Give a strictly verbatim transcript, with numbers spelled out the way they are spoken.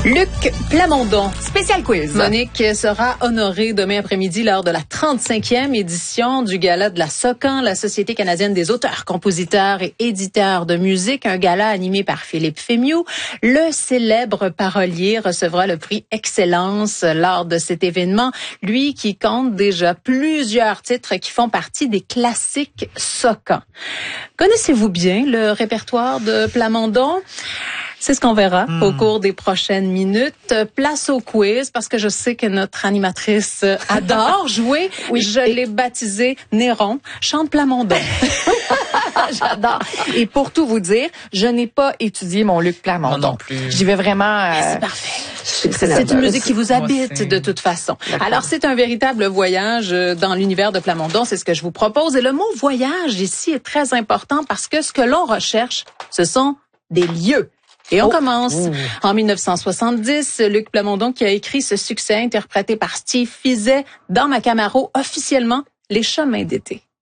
Luc Plamondon. Spécial quiz. Monique sera honorée demain après-midi lors de la trente-cinquième édition du Gala de la SOCAN, la Société canadienne des auteurs, compositeurs et éditeurs de musique, un gala animé par Philippe Fémieux. Le célèbre parolier recevra le prix Excellence lors de cet événement, lui qui compte déjà plusieurs titres qui font partie des classiques SOCAN. Connaissez-vous bien le répertoire de Plamondon? C'est ce qu'on verra mmh. au cours des prochaines minutes. Place au quiz, parce que je sais que notre animatrice adore jouer. Oui, je l'ai baptisé Néron, chante Plamondon. J'adore. Et pour tout vous dire, je n'ai pas étudié mon Luc Plamondon. Moi non plus. J'y vais vraiment... Euh, c'est parfait. C'est, c'est une musique qui vous habite de toute façon. D'accord. Alors, c'est un véritable voyage dans l'univers de Plamondon. C'est ce que je vous propose. Et le mot voyage ici est très important parce que ce que l'on recherche, ce sont des lieux. Et on oh. commence Ouh. en mille neuf cent soixante-dix. Luc Plamondon qui a écrit ce succès interprété par Steve Fizet dans Macamaro, officiellement Les Chemins d'été.